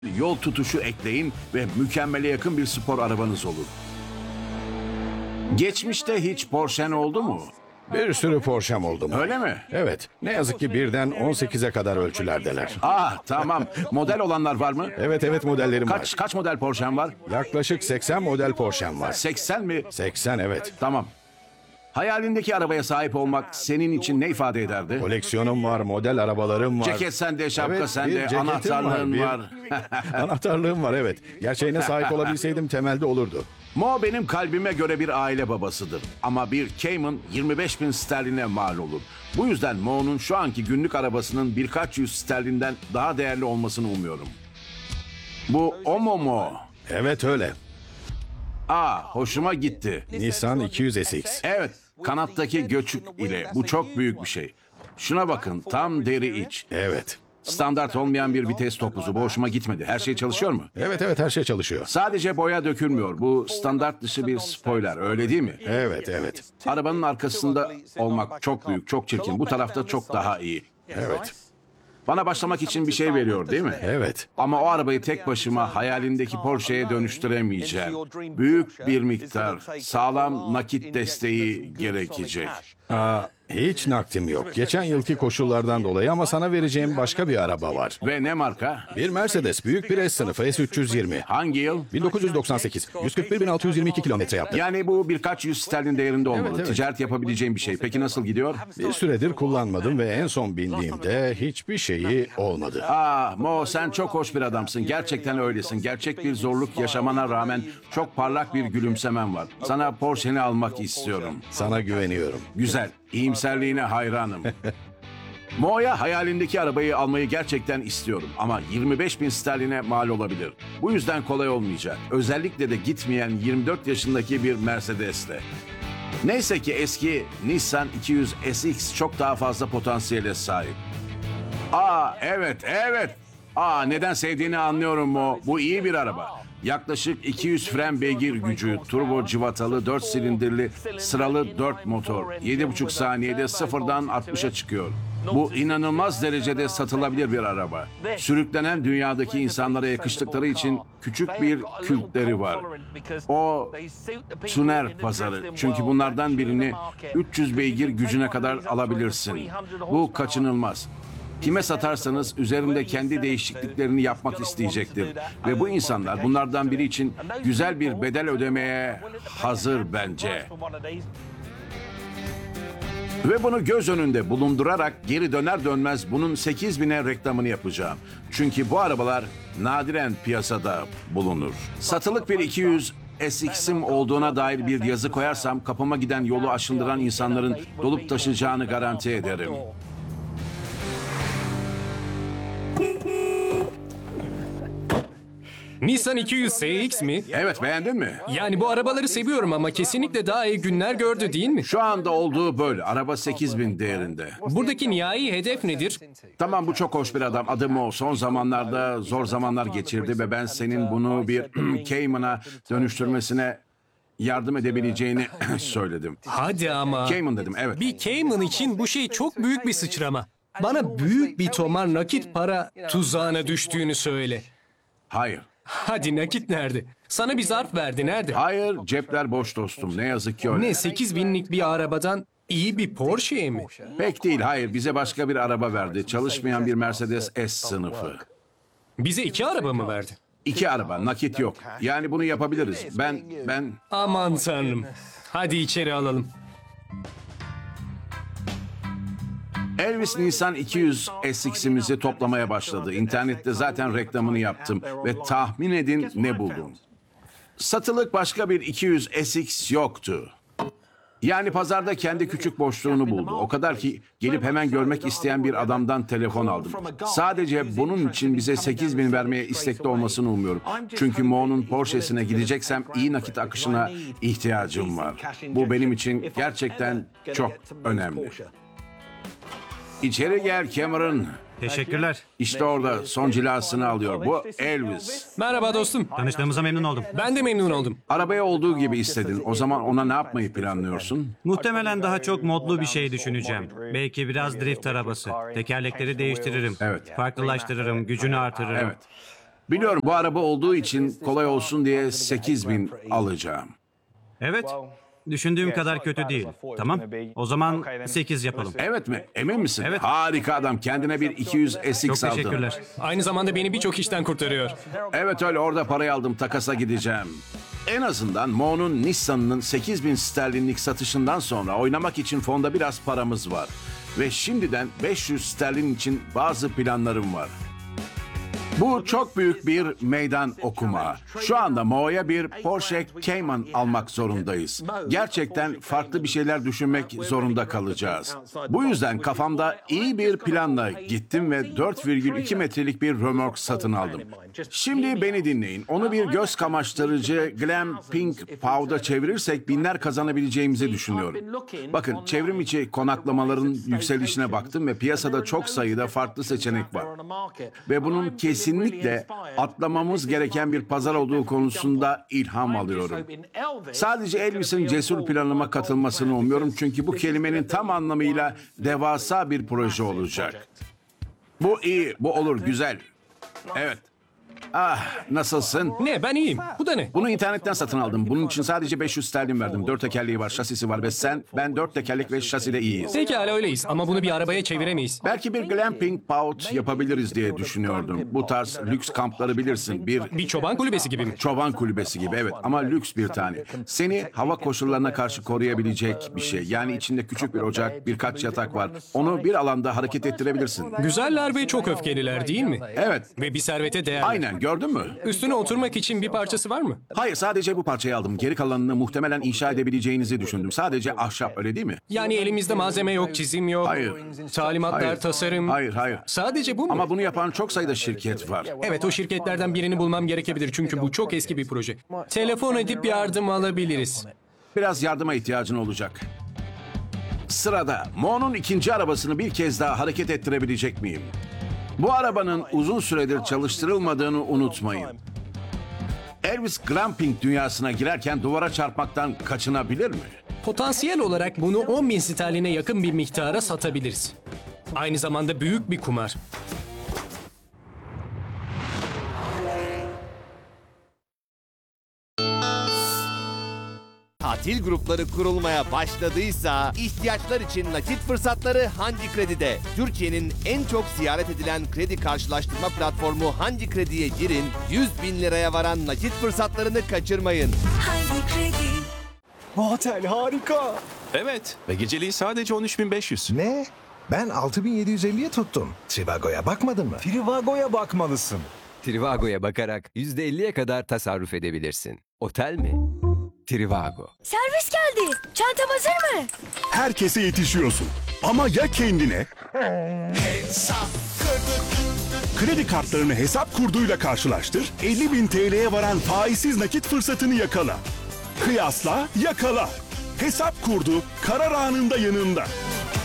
Yol tutuşu ekleyin ve mükemmele yakın bir spor arabanız olur. Geçmişte hiç Porsche'n oldu mu? Bir sürü Porsche'm oldu mu? Öyle mi? Evet. Ne yazık ki birden 18'e kadar ölçülerdeler. Tamam. Model olanlar var mı? Evet modellerim var. Kaç model Porsche'n var? Yaklaşık 80 model Porsche'm var. 80 mi? 80 evet. Tamam. Hayalindeki arabaya sahip olmak senin için ne ifade ederdi? Koleksiyonum var, model arabalarım var. Ceket sende, şapka Evet, bir sende, ceketim anahtarlığın var. Anahtarlığım var evet. Gerçeğine sahip olabilseydim temelde olurdu. Mo benim kalbime göre bir aile babasıdır. Ama bir Cayman 25.000 sterline mal olur. Bu yüzden Mo'nun şu anki günlük arabasının birkaç yüz sterlinden daha değerli olmasını umuyorum. Bu o mu Mo? Evet öyle. Hoşuma gitti. Nissan 200 SX. Evet, kanattaki göçük ile. Bu çok büyük bir şey. Şuna bakın, tam deri iç. Evet. Standart olmayan bir vites topuzu. Bu hoşuma gitmedi. Her şey çalışıyor mu? Evet her şey çalışıyor. Sadece boya dökülmüyor. Bu standart dışı bir spoiler, öyle değil mi? Evet. Arabanın arkasında olmak çok büyük, çok çirkin. Bu tarafta çok daha iyi. Evet. Bana başlamak için bir şey veriyor değil mi? Evet. Ama o arabayı tek başıma hayalindeki Porsche'ye dönüştüremeyeceğim. Büyük bir miktar, sağlam nakit desteği gerekecek. Hiç nakdim yok. Geçen yılki koşullardan dolayı ama sana vereceğim başka bir araba var. Ve ne marka? Bir Mercedes, büyük bir S sınıfı S320. Hangi yıl? 1998. 141.622 kilometre yaptı. Yani bu birkaç yüz sterlin değerinde olmalı. Evet. Ticaret yapabileceğim bir şey. Peki nasıl gidiyor? Bir süredir kullanmadım ve en son bindiğimde hiçbir şeyi olmadı. Mo sen çok hoş bir adamsın. Gerçekten öylesin. Gerçek bir zorluk yaşamana rağmen çok parlak bir gülümsemen var. Sana Porsche'ni almak istiyorum. Sana güveniyorum. Güzel. İyimserliğine hayranım. Mo'ya hayalindeki arabayı almayı gerçekten istiyorum. Ama 25.000 sterline mal olabilir. Bu yüzden kolay olmayacak. Özellikle de gitmeyen 24 yaşındaki bir Mercedes'le. Neyse ki eski Nissan 200 SX çok daha fazla potansiyele sahip. Evet. Neden sevdiğini anlıyorum Mo. Bu iyi bir araba. Yaklaşık 200 fren beygir gücü, turbo cıvatalı 4 silindirli sıralı 4 motor. 7,5 saniyede sıfırdan 60'a çıkıyor. Bu inanılmaz derecede satılabilir bir araba. Sürüklenen dünyadaki insanlara yakıştıkları için küçük bir kültleri var. O tuner pazarı. Çünkü bunlardan birini 300 beygir gücüne kadar alabilirsin. Bu kaçınılmaz. Kime satarsanız üzerinde kendi değişikliklerini yapmak isteyecektir. Ve bu insanlar bunlardan biri için güzel bir bedel ödemeye hazır bence. Ve bunu göz önünde bulundurarak geri döner dönmez bunun 8.000'e reklamını yapacağım. Çünkü bu arabalar nadiren piyasada bulunur. Satılık bir 200 SX'im olduğuna dair bir yazı koyarsam kapıma giden yolu aşındıran insanların dolup taşıyacağını garanti ederim. Nissan 200 SX mi? Evet, beğendin mi? Yani bu arabaları seviyorum ama kesinlikle daha iyi günler gördü değil mi? Şu anda olduğu böyle. Araba 8.000 değerinde. Buradaki nihai hedef nedir? Tamam, bu çok hoş bir adam. Adım o. Son zamanlarda zor zamanlar geçirdi ve ben senin bunu bir Cayman'a dönüştürmesine yardım edebileceğini söyledim. Hadi ama. Cayman dedim, evet. Bir Cayman için bu şey çok büyük bir sıçrama. Bana büyük bir tomar nakit para tuzağına düştüğünü söyle. Hayır. Hadi nakit nerede? Sana bir zarf verdi nerede? Hayır, cepler boş dostum. Ne yazık ki öyle. Ne 8 binlik bir arabadan iyi bir Porsche'ye mi? Pek değil, hayır. Bize başka bir araba verdi. Çalışmayan bir Mercedes S sınıfı. Bize 2 araba mı verdi? 2 araba, nakit yok. Yani bunu yapabiliriz. Ben... Aman tanrım. Hadi içeri alalım. Elvis Nissan 200 SX'imizi toplamaya başladı. İnternette zaten reklamını yaptım ve tahmin edin ne buldum. Satılık başka bir 200 SX yoktu. Yani pazarda kendi küçük boşluğunu buldu. O kadar ki gelip hemen görmek isteyen bir adamdan telefon aldım. Sadece bunun için bize 8.000 vermeye istekli olmasını umuyorum. Çünkü Mo'nun Porsche'sine gideceksem iyi nakit akışına ihtiyacım var. Bu benim için gerçekten çok önemli. İçeri gel Cameron. Teşekkürler. İşte orada son cilasını alıyor. Bu Elvis. Merhaba dostum. Tanıştığımıza memnun oldum. Ben de memnun oldum. Arabaya olduğu gibi istedin. O zaman ona ne yapmayı planlıyorsun? Muhtemelen daha çok modlu bir şey düşüneceğim. Belki biraz drift arabası. Tekerlekleri değiştiririm. Evet. Farklılaştırırım, gücünü artırırım. Evet. Biliyorum bu araba olduğu için kolay olsun diye 8.000 alacağım. Evet. Düşündüğüm kadar kötü değil. Tamam. O zaman 8 yapalım. Evet mi? Emin misin? Evet. Harika adam. Kendine bir 200 Çok SX aldım. teşekkürler. Aynı zamanda beni birçok işten kurtarıyor. Evet öyle, orada parayı aldım, takasa gideceğim. En azından Mo'nun Nissan'ının 8.000 sterlinlik satışından sonra oynamak için fonda biraz paramız var. Ve şimdiden 500 sterlin için bazı planlarım var. Bu çok büyük bir meydan okuma. Şu anda Mo'ya bir Porsche Cayman almak zorundayız. Gerçekten farklı bir şeyler düşünmek zorunda kalacağız. Bu yüzden kafamda iyi bir planla gittim ve 4,2 metrelik bir römork satın aldım. Şimdi beni dinleyin. Onu bir göz kamaştırıcı Glam Pink Pow'da çevirirsek binler kazanabileceğimizi düşünüyorum. Bakın, çevrim içi konaklamaların yükselişine baktım ve piyasada çok sayıda farklı seçenek var. Ve bunun kesinlikle atlamamız gereken bir pazar olduğu konusunda ilham alıyorum. Sadece Elvis'in cesur planıma katılmasını umuyorum çünkü bu kelimenin tam anlamıyla devasa bir proje olacak. Bu iyi, bu olur, güzel. Evet. Ah, nasılsın? Ne, ben iyiyim. Bu da ne? Bunu internetten satın aldım. Bunun için sadece 500 sterlin verdim. 4 tekerleği var, şasisi var ve ben 4 tekerlek ve şaside iyiyiz. Pekala öyleyiz ama bunu bir arabaya çeviremeyiz. Belki bir glamping bout yapabiliriz diye düşünüyordum. Bu tarz lüks kampları bilirsin. Bir çoban kulübesi gibi mi? Çoban kulübesi gibi, evet, ama lüks bir tane. Seni hava koşullarına karşı koruyabilecek bir şey. Yani içinde küçük bir ocak, birkaç yatak var. Onu bir alanda hareket ettirebilirsin. Güzeller ve çok öfkeliler değil mi? Evet, Ve bir servete değerli. aynen, gördün mü? Üstüne oturmak için bir parçası var mı? Hayır, sadece bu parçayı aldım. Geri kalanını muhtemelen inşa edebileceğinizi düşündüm. Sadece ahşap, öyle değil mi? Yani elimizde malzeme yok, çizim yok. Hayır. Talimatlar, Hayır. tasarım. Hayır. Sadece bu mu? Ama bunu yapan çok sayıda şirket var. Evet, o şirketlerden birini bulmam gerekebilir çünkü bu çok eski bir proje. Telefon edip yardım alabiliriz. Biraz yardıma ihtiyacın olacak. Sırada Mo'nun ikinci arabasını bir kez daha hareket ettirebilecek miyim? Bu arabanın uzun süredir çalıştırılmadığını unutmayın. Elvis glamping dünyasına girerken duvara çarpmaktan kaçınabilir mi? Potansiyel olarak bunu 10.000 sterline yakın bir miktara satabiliriz. Aynı zamanda büyük bir kumar. Tatil grupları kurulmaya başladıysa ihtiyaçlar için nakit fırsatları Hangi Kredi'de. Türkiye'nin en çok ziyaret edilen kredi karşılaştırma platformu Hangi Kredi'ye girin, 100.000 liraya varan nakit fırsatlarını kaçırmayın. Hangi Kredi? Bu otel harika. Evet ve geceliği sadece 13.500. Ne? Ben 6.750'ye tuttum. Trivago'ya bakmadın mı? Trivago'ya bakmalısın. Trivago'ya bakarak %50'ye kadar tasarruf edebilirsin. Otel mi? Trivago. Servis geldi. Çantam hazır mı? Herkese yetişiyorsun. Ama ya kendine? Kredi kartlarını hesap kurduyla karşılaştır, 50.000 TL'ye varan faizsiz nakit fırsatını yakala. Kıyasla, yakala. Hesap kurdu, karar anında yanında.